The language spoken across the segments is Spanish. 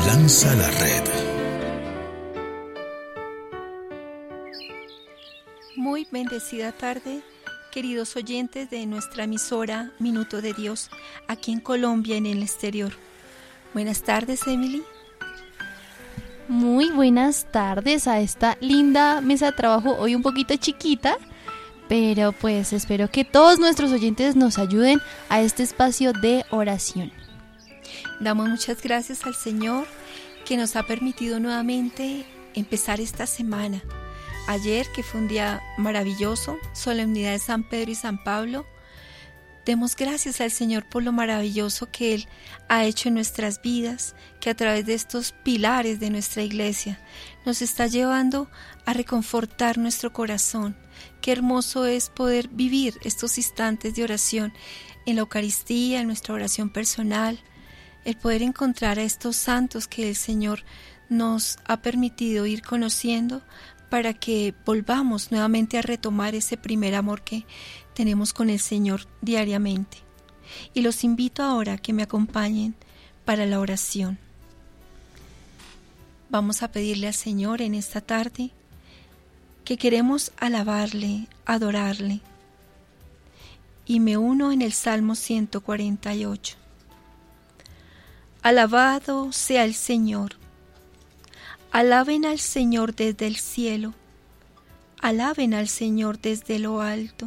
Lanza la red. Muy bendecida tarde, queridos oyentes de nuestra emisora Minuto de Dios, aquí en Colombia, en el exterior. Buenas tardes, Emily. Muy buenas tardes a esta linda mesa de trabajo, hoy un poquito chiquita, pero pues espero que todos nuestros oyentes nos ayuden a este espacio de oración. Damos muchas gracias al Señor que nos ha permitido nuevamente empezar esta semana. Ayer, que fue un día maravilloso, solemnidad de San Pedro y San Pablo, demos gracias al Señor por lo maravilloso que Él ha hecho en nuestras vidas, que a través de estos pilares de nuestra iglesia nos está llevando a reconfortar nuestro corazón. Qué hermoso es poder vivir estos instantes de oración en la Eucaristía, en nuestra oración personal, el poder encontrar a estos santos que el Señor nos ha permitido ir conociendo para que volvamos nuevamente a retomar ese primer amor que tenemos con el Señor diariamente. Y los invito ahora a que me acompañen para la oración. Vamos a pedirle al Señor en esta tarde que queremos alabarle, adorarle. Y me uno en el Salmo 148. Alabado sea el Señor. Alaben al Señor desde el cielo. Alaben al Señor desde lo alto.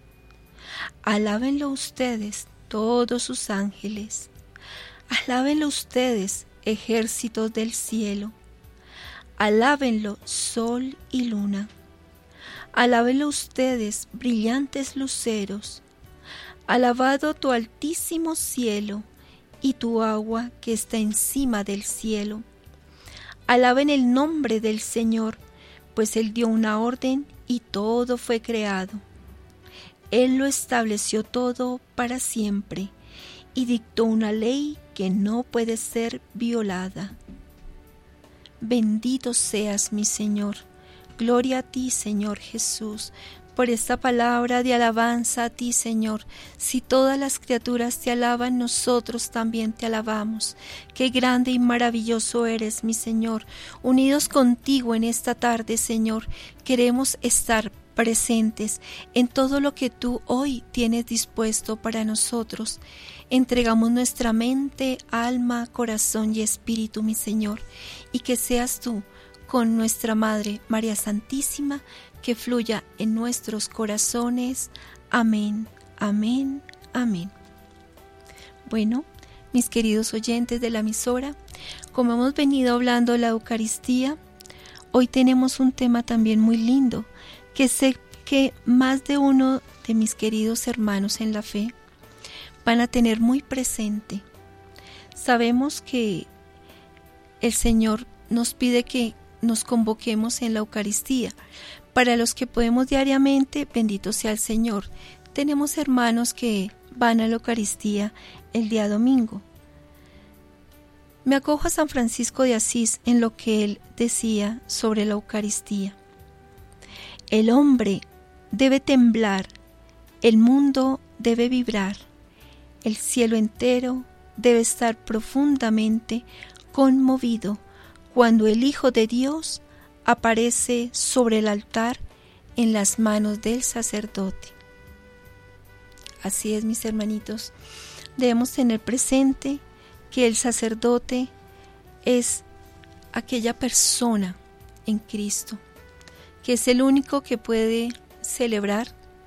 Alábenlo ustedes, todos sus ángeles. Alábenlo ustedes, ejércitos del cielo. Alábenlo, sol y luna. Alábenlo ustedes, brillantes luceros. Alabado tu altísimo cielo y tu agua que está encima del cielo. Alaben el nombre del Señor, pues Él dio una orden y todo fue creado. Él lo estableció todo para siempre y dictó una ley que no puede ser violada. Bendito seas, mi Señor. Gloria a ti, Señor Jesús, por esta palabra de alabanza a ti, Señor. Si todas las criaturas te alaban, nosotros también te alabamos. Qué grande y maravilloso eres, mi Señor. Unidos contigo en esta tarde, Señor, queremos estar presentes en todo lo que tú hoy tienes dispuesto para nosotros. Entregamos nuestra mente, alma, corazón y espíritu, mi Señor, y que seas tú con nuestra Madre María Santísima, que fluya en nuestros corazones. Amén, amén, amén. Bueno, mis queridos oyentes de la emisora, como hemos venido hablando de la Eucaristía, hoy tenemos un tema también muy lindo, que sé que más de uno de mis queridos hermanos en la fe van a tener muy presente. Sabemos que el Señor nos pide que nos convoquemos en la Eucaristía. Para los que podemos diariamente, bendito sea el Señor. Tenemos hermanos que van a la Eucaristía el día domingo. Me acojo a San Francisco de Asís en lo que él decía sobre la Eucaristía. El hombre debe temblar, el mundo debe vibrar, el cielo entero debe estar profundamente conmovido cuando el Hijo de Dios aparece sobre el altar en las manos del sacerdote. Así es, mis hermanitos, debemos tener presente que el sacerdote es aquella persona en Cristo, que es el único que puede celebrar,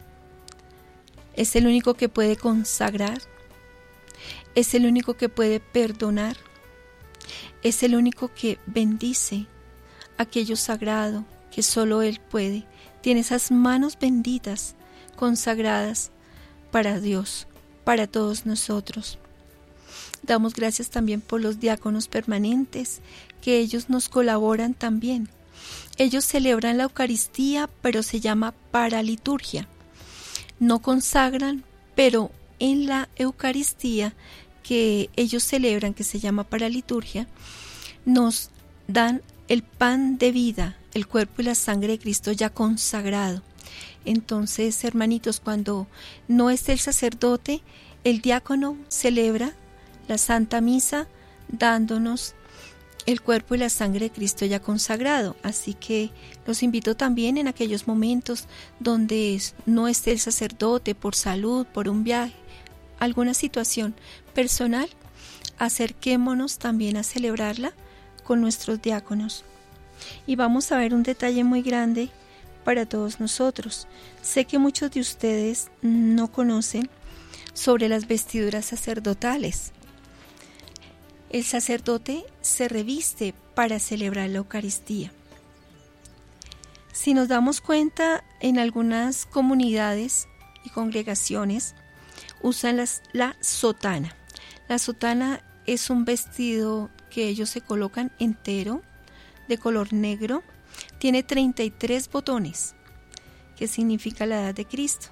es el único que puede consagrar, es el único que puede perdonar, es el único que bendice aquello sagrado que solo Él puede. Tiene esas manos benditas, consagradas para Dios, para todos nosotros. Damos gracias también por los diáconos permanentes, que ellos nos colaboran también. Ellos celebran la Eucaristía, pero se llama paraliturgia. No consagran, pero en la Eucaristía que ellos celebran, que se llama paraliturgia, nos dan el pan de vida, el cuerpo y la sangre de Cristo ya consagrado. Entonces, hermanitos, cuando no esté el sacerdote, el diácono celebra la Santa Misa dándonos el cuerpo y la sangre de Cristo ya consagrado. Así que los invito también en aquellos momentos donde no esté el sacerdote por salud, por un viaje, alguna situación personal, acerquémonos también a celebrarla con nuestros diáconos. Y vamos a ver un detalle muy grande para todos nosotros. Sé que muchos de ustedes no conocen sobre las vestiduras sacerdotales. El sacerdote se reviste para celebrar la Eucaristía. Si nos damos cuenta, en algunas comunidades y congregaciones usan la sotana. La sotana es un vestido que ellos se colocan entero, de color negro. Tiene 33 botones, que significa la edad de Cristo.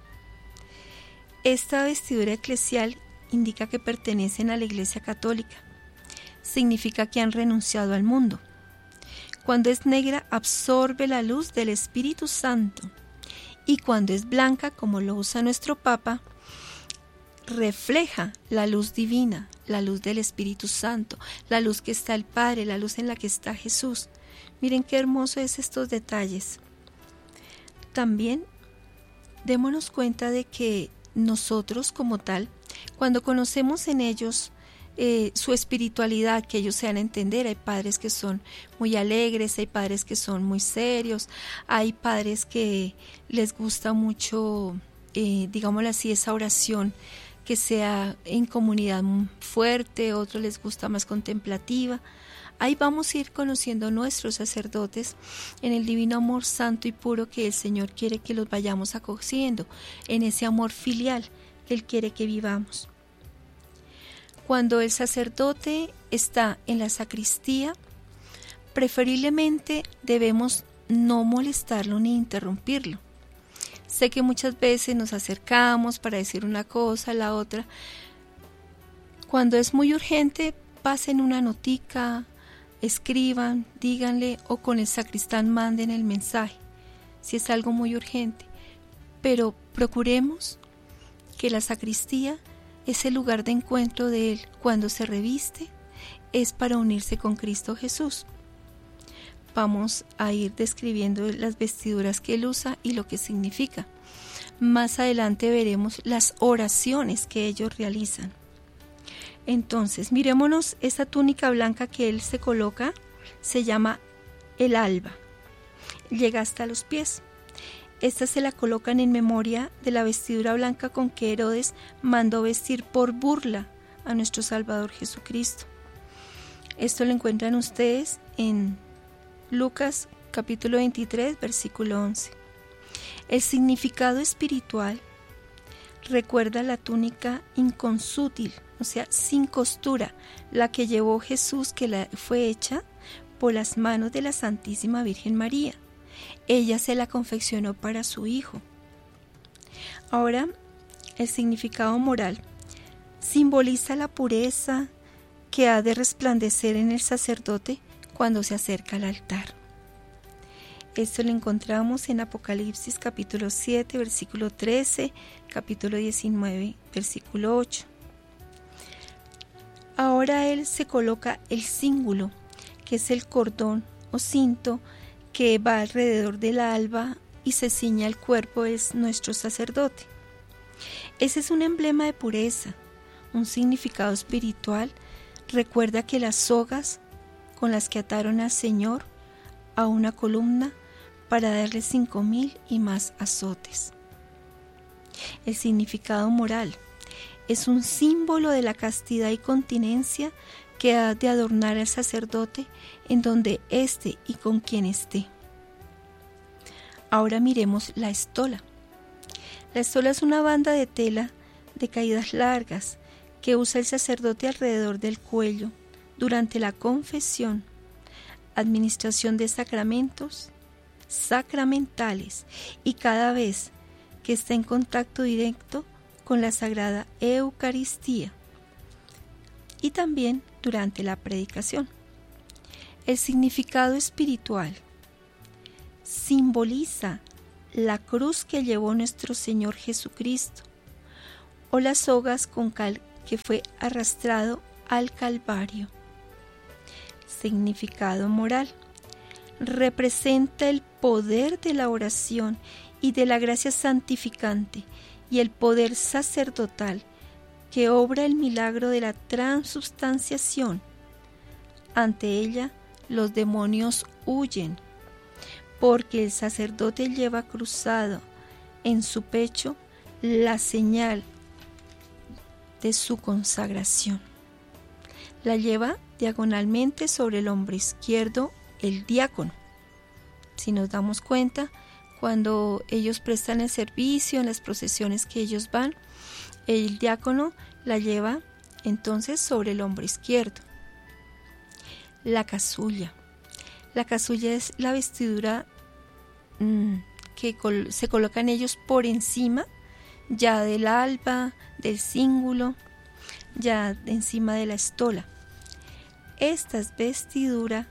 Esta vestidura eclesial indica que pertenecen a la Iglesia Católica. Significa que han renunciado al mundo. Cuando es negra, absorbe la luz del Espíritu Santo. Y cuando es blanca, como lo usa nuestro Papa, refleja la luz divina, la luz del Espíritu Santo, la luz que está el Padre, la luz en la que está Jesús. Miren qué hermoso es estos detalles. También démonos cuenta de que nosotros como tal, cuando conocemos en ellos su espiritualidad, que ellos se dan a entender, hay padres que son muy alegres, hay padres que son muy serios, hay padres que les gusta mucho, digámoslo así, esa oración que sea en comunidad fuerte, otros les gusta más contemplativa. Ahí vamos a ir conociendo nuestros sacerdotes en el divino amor santo y puro que el Señor quiere que los vayamos acogiendo, en ese amor filial que Él quiere que vivamos. Cuando el sacerdote está en la sacristía, preferiblemente debemos no molestarlo ni interrumpirlo. Sé que muchas veces nos acercamos para decir una cosa, la otra. Cuando es muy urgente, pasen una notica, escriban, díganle o con el sacristán manden el mensaje, si es algo muy urgente. Pero procuremos que la sacristía es el lugar de encuentro de Él cuando se reviste, es para unirse con Cristo Jesús. Vamos a ir describiendo las vestiduras que Él usa y lo que significa. Más adelante veremos las oraciones que ellos realizan. Entonces, mirémonos esta túnica blanca que Él se coloca, se llama el alba. Llega hasta los pies. Esta se la colocan en memoria de la vestidura blanca con que Herodes mandó vestir por burla a nuestro Salvador Jesucristo. Esto lo encuentran ustedes en Lucas capítulo 23, versículo 11. El significado espiritual recuerda la túnica inconsútil, o sea, sin costura, la que llevó Jesús, que fue hecha por las manos de la Santísima Virgen María. Ella se la confeccionó para su hijo. Ahora, el significado moral simboliza la pureza que ha de resplandecer en el sacerdote cuando se acerca al altar. Esto lo encontramos en Apocalipsis capítulo 7, versículo 13, capítulo 19, versículo 8. Ahora él se coloca el cíngulo, que es el cordón o cinto que va alrededor del alba y se ciña al cuerpo de nuestro sacerdote. Ese es un emblema de pureza, un significado espiritual. Recuerda que las sogas con las que ataron al Señor a una columna para darle 5,000 y más azotes. El significado moral es un símbolo de la castidad y continencia que ha de adornar al sacerdote en donde esté y con quien esté. Ahora miremos la estola. La estola es una banda de tela de caídas largas que usa el sacerdote alrededor del cuello durante la confesión, administración de sacramentos, sacramentales y cada vez que está en contacto directo con la Sagrada Eucaristía y también durante la predicación. El significado espiritual simboliza la cruz que llevó nuestro Señor Jesucristo o las sogas con que fue arrastrado al Calvario. Significado moral. Representa el poder de la oración y de la gracia santificante y el poder sacerdotal que obra el milagro de la transubstanciación. Ante ella, los demonios huyen, porque el sacerdote lleva cruzado en su pecho la señal de su consagración. La lleva diagonalmente sobre el hombro izquierdo el diácono. Si nos damos cuenta, cuando ellos prestan el servicio en las procesiones que ellos van, el diácono la lleva entonces sobre el hombro izquierdo. La casulla. La casulla es la vestidura que se colocan ellos por encima ya del alba, del cíngulo, ya encima de la estola. Esta vestidura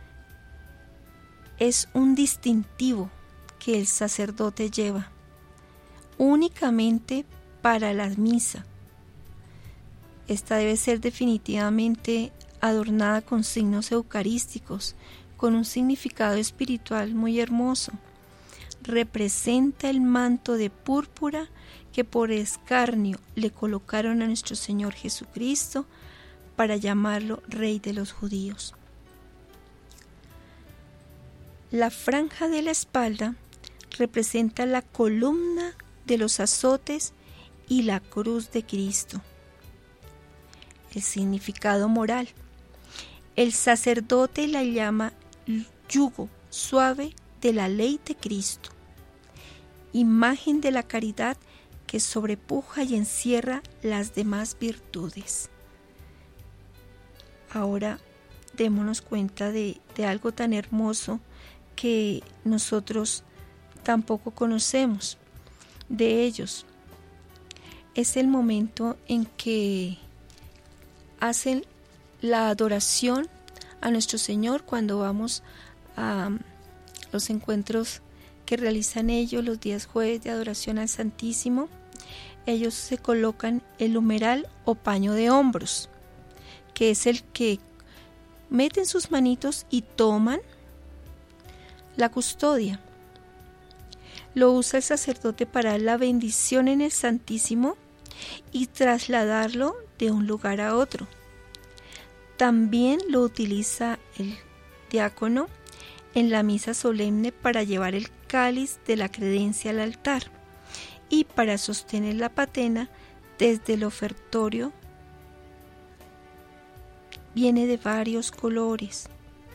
es un distintivo que el sacerdote lleva únicamente para la misa. Esta debe ser definitivamente adornada con signos eucarísticos, con un significado espiritual muy hermoso. Representa el manto de púrpura que por escarnio le colocaron a nuestro Señor Jesucristo para llamarlo Rey de los Judíos. La franja de la espalda representa la columna de los azotes y la cruz de Cristo. El significado moral. El sacerdote la llama yugo suave de la ley de Cristo, imagen de la caridad que sobrepuja y encierra las demás virtudes. Ahora démonos cuenta de algo tan hermoso que nosotros tampoco conocemos de ellos. Es el momento en que hacen la adoración a nuestro Señor cuando vamos a los encuentros que realizan ellos los días jueves de adoración al Santísimo. Ellos se colocan el humeral o paño de hombros, que es el que meten sus manitos y toman la custodia. Lo usa el sacerdote para dar la bendición en el Santísimo y trasladarlo de un lugar a otro. También lo utiliza el diácono en la misa solemne para llevar el cáliz de la credencia al altar y para sostener la patena desde el ofertorio. Viene de varios colores.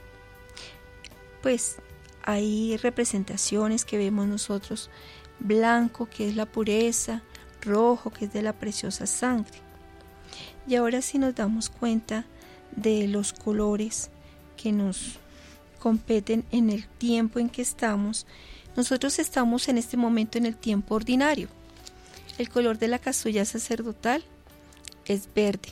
Pues hay representaciones que vemos nosotros: blanco, que es la pureza; rojo, que es de la preciosa sangre. Y ahora sí nos damos cuenta de los colores que nos competen en el tiempo en que estamos. Nosotros estamos en este momento en el tiempo ordinario. El color de la casulla sacerdotal es verde.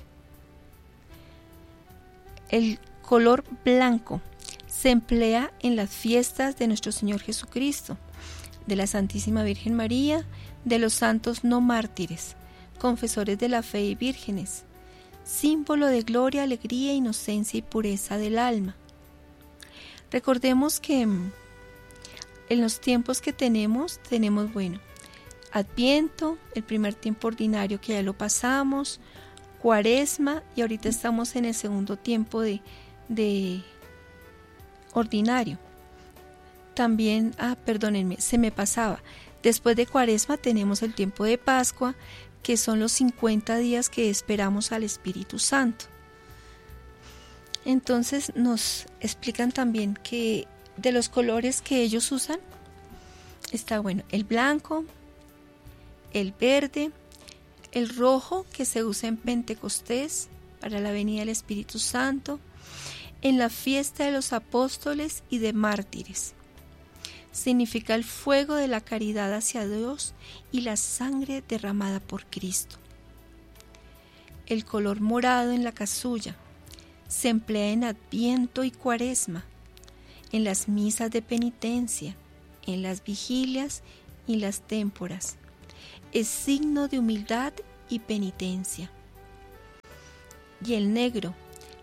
El color blanco se emplea en las fiestas de nuestro Señor Jesucristo, de la Santísima Virgen María, de los santos no mártires, confesores de la fe y vírgenes, símbolo de gloria, alegría, inocencia y pureza del alma. Recordemos que en los tiempos que tenemos Adviento, el primer tiempo ordinario que ya lo pasamos, Cuaresma, y ahorita estamos en el segundo tiempo de ordinario. También, perdónenme, se me pasaba. Después de Cuaresma tenemos el tiempo de Pascua, que son los 50 días que esperamos al Espíritu Santo. Entonces nos explican también que de los colores que ellos usan está el blanco, el verde, el rojo, que se usa en Pentecostés para la venida del Espíritu Santo, en la fiesta de los apóstoles y de mártires. Significa el fuego de la caridad hacia Dios y la sangre derramada por Cristo. El color morado en la casulla se emplea en Adviento y Cuaresma, en las misas de penitencia, en las vigilias y las témporas. Es signo de humildad y penitencia. Y el negro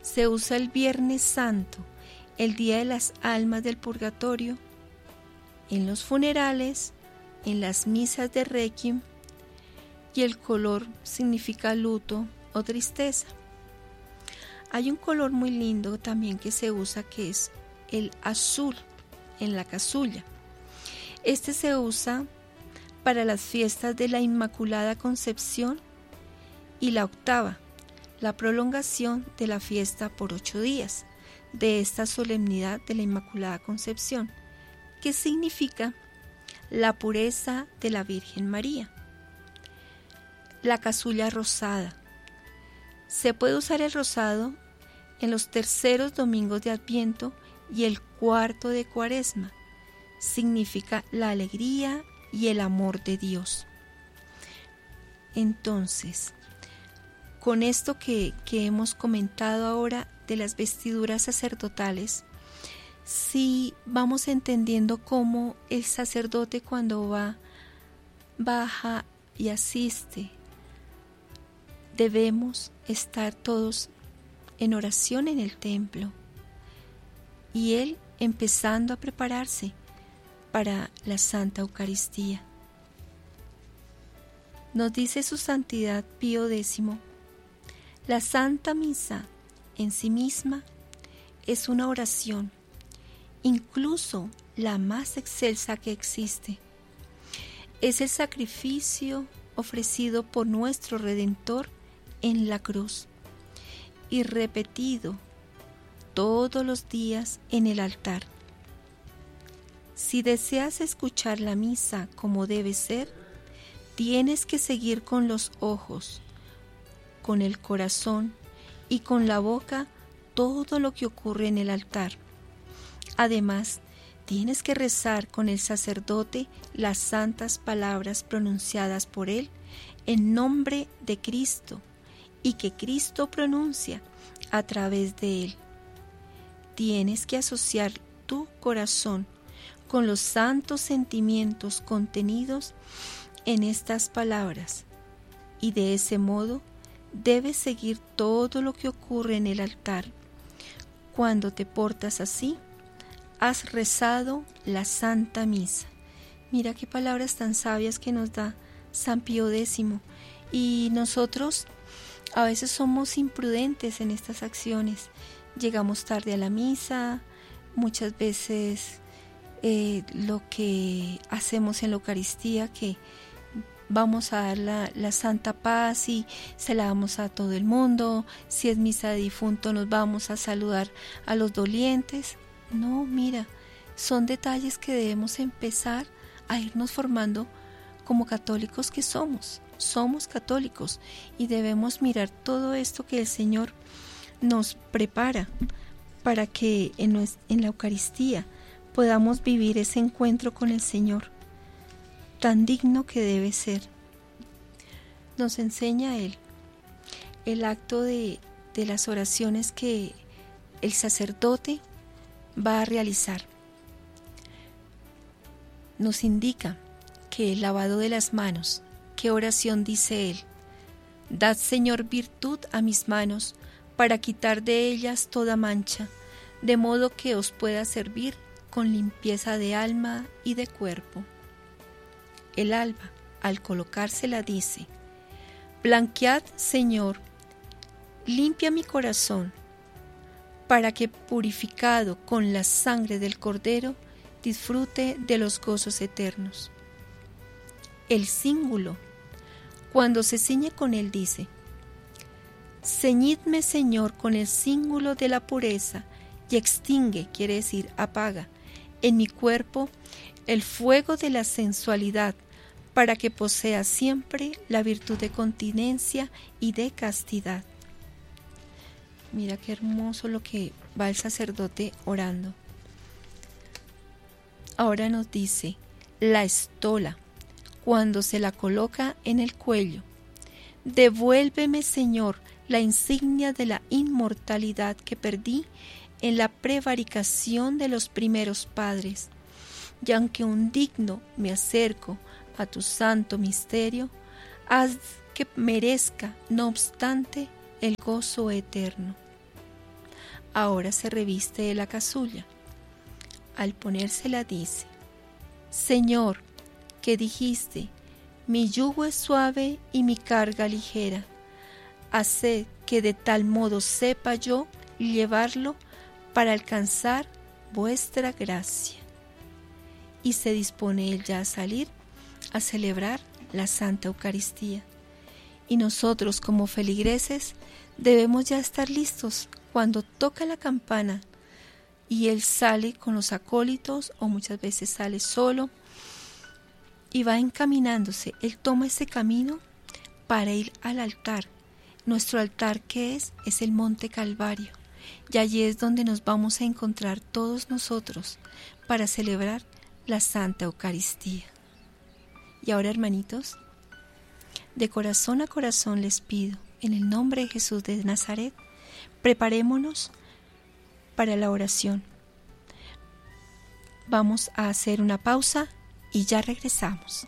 Se usa el Viernes Santo, el día de las almas del purgatorio, en los funerales, en las misas de Requiem, y el color significa luto o tristeza. Hay un color muy lindo también que se usa, que es el azul en la casulla. Este se usa para las fiestas de la Inmaculada Concepción y la octava, la prolongación de la fiesta por 8 días de esta solemnidad de la Inmaculada Concepción, que significa la pureza de la Virgen María. La casulla rosada. Se puede usar el rosado en los terceros domingos de Adviento y el cuarto de Cuaresma. Significa la alegría y el amor de Dios. Entonces, con esto que hemos comentado ahora de las vestiduras sacerdotales, si vamos entendiendo cómo el sacerdote, cuando baja y asiste, debemos estar todos en oración en el templo, y él empezando a prepararse para la Santa Eucaristía. Nos dice su Santidad Pío X: la Santa Misa en sí misma es una oración, incluso la más excelsa que existe. Es el sacrificio ofrecido por nuestro Redentor en la cruz y repetido todos los días en el altar. Si deseas escuchar la misa como debe ser, tienes que seguir con los ojos, con el corazón y con la boca todo lo que ocurre en el altar. Además, tienes que rezar con el sacerdote las santas palabras pronunciadas por él en nombre de Cristo y que Cristo pronuncia a través de él. Tienes que asociar tu corazón con los santos sentimientos contenidos en estas palabras, y de ese modo debes seguir todo lo que ocurre en el altar. Cuando te portas así, has rezado la Santa Misa. Mira qué palabras tan sabias que nos da San Pío X. Y nosotros a veces somos imprudentes en estas acciones. Llegamos tarde a la misa, muchas veces lo que hacemos en la Eucaristía, que vamos a dar la Santa Paz y se la damos a todo el mundo. Si es misa de difunto, nos vamos a saludar a los dolientes. No, mira, son detalles que debemos empezar a irnos formando como católicos que somos. Somos católicos y debemos mirar todo esto que el Señor nos prepara para que en la Eucaristía podamos vivir ese encuentro con el Señor tan digno que debe ser. Nos enseña Él el acto de las oraciones que el sacerdote va a realizar. Nos indica que el lavado de las manos, ¿qué oración dice Él? Dad, Señor, virtud a mis manos para quitar de ellas toda mancha, de modo que os pueda servir con limpieza de alma y de cuerpo. El alba, al colocársela, dice: blanquead, Señor, limpia mi corazón, para que, purificado con la sangre del Cordero, disfrute de los gozos eternos. El cíngulo, cuando se ciñe con él, dice: ceñidme, Señor, con el cíngulo de la pureza, y extingue, quiere decir apaga, en mi cuerpo el fuego de la sensualidad, para que posea siempre la virtud de continencia y de castidad. Mira qué hermoso lo que va el sacerdote orando. Ahora nos dice la estola, cuando se la coloca en el cuello: devuélveme, Señor, la insignia de la inmortalidad que perdí en la prevaricación de los primeros padres, y aunque un digno me acerco a tu santo misterio, haz que merezca, no obstante, el gozo eterno. ahora se reviste de la casulla. Al ponérsela dice: Señor, que dijiste, mi yugo es suave y mi carga ligera. Haced que de tal modo sepa yo llevarlo para alcanzar vuestra gracia. Y se dispone él ya a salir a celebrar la Santa Eucaristía. Y nosotros como feligreses debemos ya estar listos cuando toca la campana y él sale con los acólitos o muchas veces sale solo y va encaminándose. Él toma ese camino para ir al altar. Nuestro altar, ¿qué es? Es el Monte Calvario. Y allí es donde nos vamos a encontrar todos nosotros para celebrar la Santa Eucaristía. Y ahora, hermanitos, de corazón a corazón les pido, en el nombre de Jesús de Nazaret, preparémonos para la oración. Vamos a hacer una pausa y ya regresamos.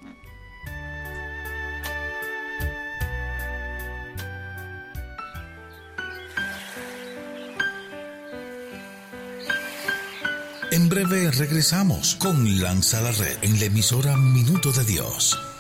En breve regresamos con Lanza la Red en la emisora Minuto de Dios.